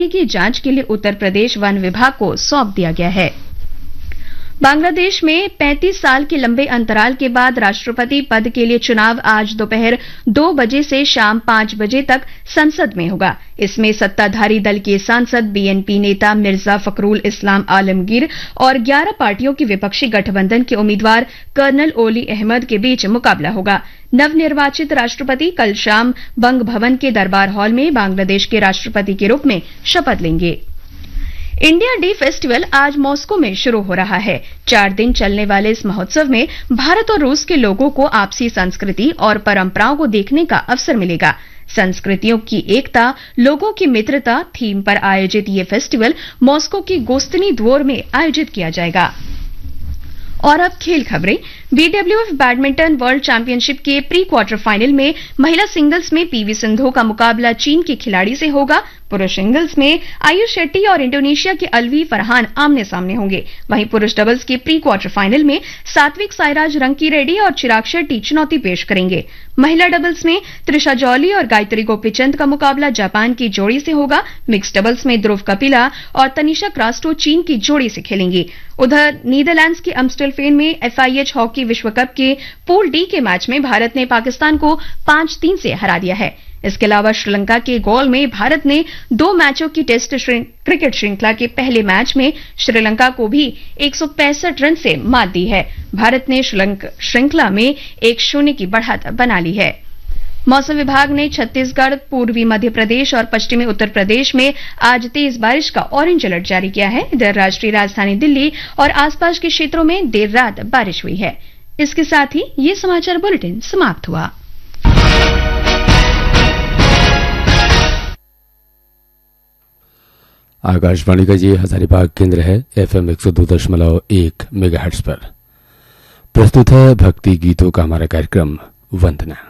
की जांच के लिए उत्तर प्रदेश वन विभाग को सौंप दिया गया है। बांग्लादेश में 35 साल के लंबे अंतराल के बाद राष्ट्रपति पद के लिए चुनाव आज दोपहर 2 बजे से शाम 5 बजे तक संसद में होगा। इसमें सत्ताधारी दल के सांसद, बीएनपी नेता मिर्जा फखरुल इस्लाम आलमगीर और 11 पार्टियों के विपक्षी गठबंधन के उम्मीदवार कर्नल ओली अहमद के बीच मुकाबला होगा। नवनिर्वाचित राष्ट्रपति कल शाम बंग भवन के दरबार हॉल में बांग्लादेश के राष्ट्रपति के रूप में शपथ लेंगे। इंडिया डे फेस्टिवल आज मॉस्को में शुरू हो रहा है। 4 दिन चलने वाले इस महोत्सव में भारत और रूस के लोगों को आपसी संस्कृति और परंपराओं को देखने का अवसर मिलेगा। संस्कृतियों की एकता, लोगों की मित्रता थीम पर आयोजित ये फेस्टिवल मॉस्को की गोस्तनी द्वोर में आयोजित किया जाएगा। और अब खेल खबरें। बीडब्ल्यूएफ बैडमिंटन वर्ल्ड चैंपियनशिप के प्री क्वार्टर फाइनल में महिला सिंगल्स में पीवी सिंधु का मुकाबला चीन की खिलाड़ी से होगा। पुरुष सिंगल्स में आयुष शेट्टी और इंडोनेशिया के अलवी फरहान आमने सामने होंगे। वहीं पुरुष डबल्स के प्री क्वार्टर फाइनल में सात्विक साईराज रंकीरेड्डी और चिराग शेट्टी चुनौती पेश करेंगे। महिला डबल्स में त्रिशा जॉली और गायत्री गोपीचंद का मुकाबला जापान की जोड़ी से होगा। मिक्स डबल्स में ध्रुव कपिला और तनिषा क्रास्टो चीन की जोड़ी से खेलेंगी। उधर नीदरलैंड्स के अम्स्टेलफेन में एफआईएच हॉकी विश्व कप के पूल डी के मैच में भारत ने पाकिस्तान को 5-3 से हरा दिया है। इसके अलावा श्रीलंका के गोल में भारत ने 2 मैचों की टेस्ट क्रिकेट श्रृंखला के पहले मैच में श्रीलंका को भी 165 रन से मात दी है। भारत ने श्रृंखला में 1-0 की बढ़त बना ली है। मौसम विभाग ने छत्तीसगढ़, पूर्वी मध्य प्रदेश और पश्चिमी उत्तर प्रदेश में आज तेज बारिश का ऑरेंज अलर्ट जारी किया है। इधर राष्ट्रीय राजधानी दिल्ली और आसपास के क्षेत्रों में देर रात बारिश हुई है। इसके साथ ही ये समाचार बुलेटिन समाप्त हुआ। आकाशवाणी का ये हजारीबाग केंद्र है। एफएम 102.1 मेगाहर्ट्ज पर प्रस्तुत है भक्ति गीतों का हमारा कार्यक्रम वंदना।